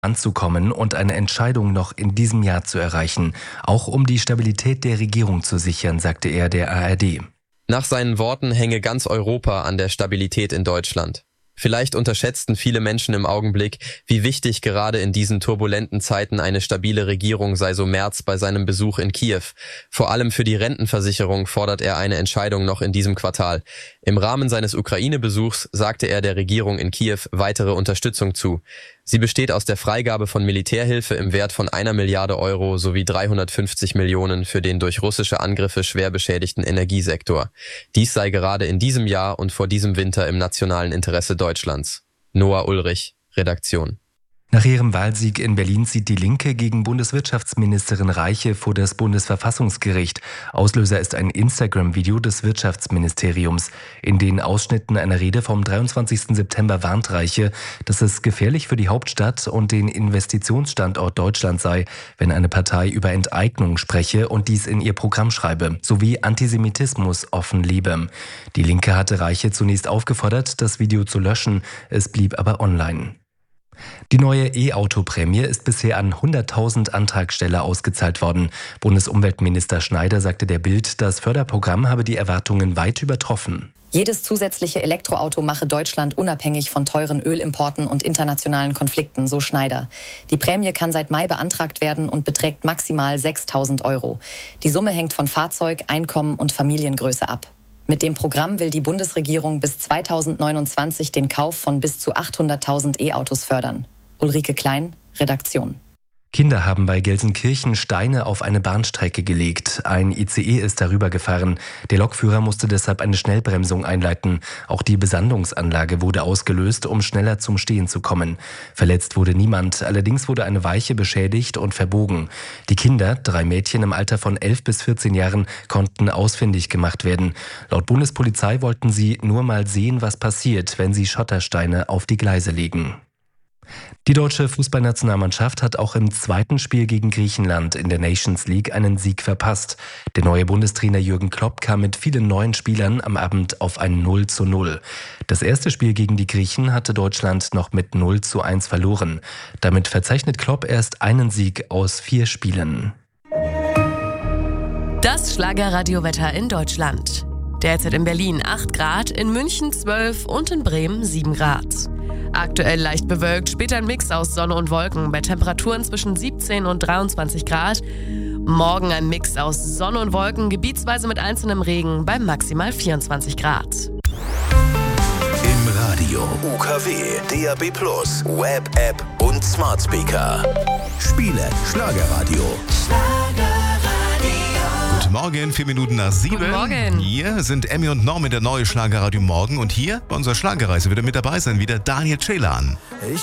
anzukommen und eine Entscheidung noch in diesem Jahr zu erreichen, auch um die Stabilität der Regierung zu sichern, sagte er der ARD. Nach seinen Worten hänge ganz Europa an der Stabilität in Deutschland. Vielleicht unterschätzten viele Menschen im Augenblick, wie wichtig gerade in diesen turbulenten Zeiten eine stabile Regierung sei, so Merz bei seinem Besuch in Kiew. Vor allem für die Rentenversicherung fordert er eine Entscheidung noch in diesem Quartal. Im Rahmen seines Ukraine-Besuchs sagte er der Regierung in Kiew weitere Unterstützung zu. Sie besteht aus der Freigabe von Militärhilfe im Wert von 1 Milliarde Euro sowie 350 Millionen für den durch russische Angriffe schwer beschädigten Energiesektor. Dies sei gerade in diesem Jahr und vor diesem Winter im nationalen Interesse Deutschlands. Noah Ulrich, Redaktion. Nach ihrem Wahlsieg in Berlin zieht die Linke gegen Bundeswirtschaftsministerin Reiche vor das Bundesverfassungsgericht. Auslöser ist ein Instagram-Video des Wirtschaftsministeriums. In den Ausschnitten einer Rede vom 23. September warnt Reiche, dass es gefährlich für die Hauptstadt und den Investitionsstandort Deutschland sei, wenn eine Partei über Enteignung spreche und dies in ihr Programm schreibe, sowie Antisemitismus offen lebe. Die Linke hatte Reiche zunächst aufgefordert, das Video zu löschen. Es blieb aber online. Die neue E-Auto-Prämie ist bisher an 100.000 Antragsteller ausgezahlt worden. Bundesumweltminister Schneider sagte der Bild, das Förderprogramm habe die Erwartungen weit übertroffen. Jedes zusätzliche Elektroauto mache Deutschland unabhängig von teuren Ölimporten und internationalen Konflikten, so Schneider. Die Prämie kann seit Mai beantragt werden und beträgt maximal 6.000 Euro. Die Summe hängt von Fahrzeug, Einkommen und Familiengröße ab. Mit dem Programm will die Bundesregierung bis 2029 den Kauf von bis zu 800.000 E-Autos fördern. Ulrike Klein, Redaktion. Kinder haben bei Gelsenkirchen Steine auf eine Bahnstrecke gelegt. Ein ICE ist darüber gefahren. Der Lokführer musste deshalb eine Schnellbremsung einleiten. Auch die Besandungsanlage wurde ausgelöst, um schneller zum Stehen zu kommen. Verletzt wurde niemand, allerdings wurde eine Weiche beschädigt und verbogen. Die Kinder, 3 Mädchen im Alter von 11 bis 14 Jahren, konnten ausfindig gemacht werden. Laut Bundespolizei wollten sie nur mal sehen, was passiert, wenn sie Schottersteine auf die Gleise legen. Die deutsche Fußballnationalmannschaft hat auch im zweiten Spiel gegen Griechenland in der Nations League einen Sieg verpasst. Der neue Bundestrainer Jürgen Klopp kam mit vielen neuen Spielern am Abend auf ein 0:0. Das erste Spiel gegen die Griechen hatte Deutschland noch mit 0:1 verloren. Damit verzeichnet Klopp erst einen Sieg aus 4 Spielen. Das Schlagerradiowetter in Deutschland. Derzeit in Berlin 8 Grad, in München 12 und in Bremen 7 Grad. Aktuell leicht bewölkt, später ein Mix aus Sonne und Wolken bei Temperaturen zwischen 17 und 23 Grad. Morgen ein Mix aus Sonne und Wolken, gebietsweise mit einzelnem Regen bei maximal 24 Grad. Im Radio UKW, DAB+, Web-App und Smart Speaker. Spiele Schlagerradio. Guten Morgen, 4 Minuten nach 7. Guten Morgen. Hier sind Emmy und Norm in der neue Schlagerradio Morgen und hier bei unserer Schlagerreise wird er mit dabei sein, wieder Daniel Ceylan.